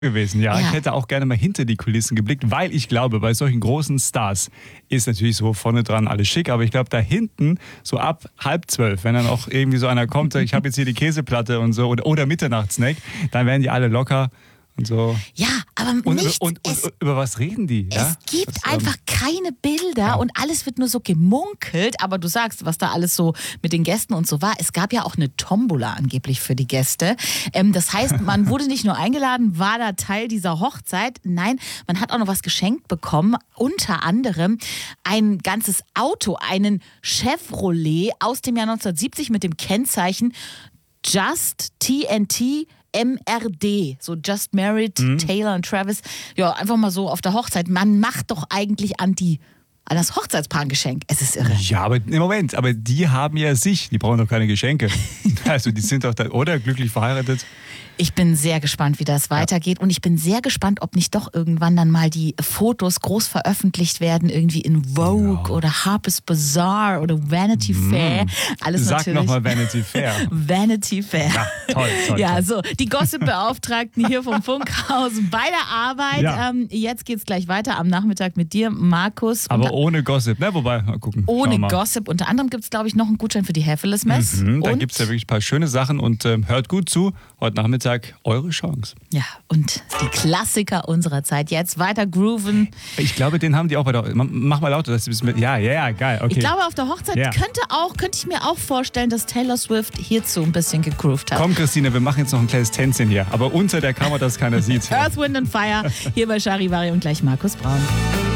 gewesen, ja. Ich hätte auch gerne mal hinter die Kulissen geblickt, weil ich glaube, bei solchen großen Stars ist natürlich so vorne dran alles schick, aber ich glaube, da hinten, so ab 11:30, wenn dann auch irgendwie so einer kommt, ich habe jetzt hier die Käseplatte und so, oder Mitternachtssnack, dann werden die alle locker und so. Ja, aber Und über was reden die? Es gibt einfach keine Bilder und alles wird nur so gemunkelt, aber du sagst, was da alles so mit den Gästen und so war. Es gab ja auch eine Tombola angeblich für die Gäste. Das heißt, man wurde nicht nur eingeladen, war da Teil dieser Hochzeit. Nein, man hat auch noch was geschenkt bekommen. Unter anderem ein ganzes Auto, einen Chevrolet aus dem Jahr 1970 mit dem Kennzeichen Just TNT MRD, so Just Married, Taylor und Travis. Ja, einfach mal so auf der Hochzeit. Man macht doch eigentlich an das Hochzeitspaar ein Geschenk. Es ist irre. Ja, aber im Moment, aber die haben ja sich, die brauchen doch keine Geschenke. Also die sind doch da, oder glücklich verheiratet. Ich bin sehr gespannt, wie das weitergeht und ich bin sehr gespannt, ob nicht doch irgendwann dann mal die Fotos groß veröffentlicht werden, irgendwie in Vogue oder Harper's Bazaar oder Vanity Fair. Alles Sag natürlich. nochmal Vanity Fair. Vanity Fair. Ja, toll. Ja, so, die Gossip-Beauftragten hier vom Funkhaus bei der Arbeit. Ja. Jetzt geht's gleich weiter am Nachmittag mit dir, Markus. Aber ohne Gossip, ne? Wobei, mal gucken. Ohne Gossip. Unter anderem gibt es, glaube ich, noch einen Gutschein für die Haveless Mess. Da gibt es ja wirklich ein paar schöne Sachen und hört gut zu. Heute Nachmittag eure Chance. Ja, und die Klassiker unserer Zeit. Jetzt weiter grooven. Ich glaube, den haben die auch bei der... Mach mal lauter, dass du bist mit... Ja, geil, okay. Ich glaube, auf der Hochzeit könnte ich mir auch vorstellen, dass Taylor Swift hierzu ein bisschen gegroovt hat. Komm, Christine, wir machen jetzt noch ein kleines Tänzchen hier. Aber unter der Kamera, dass keiner sieht. Earth, Wind and Fire hier bei Charivari und gleich Markus Braun.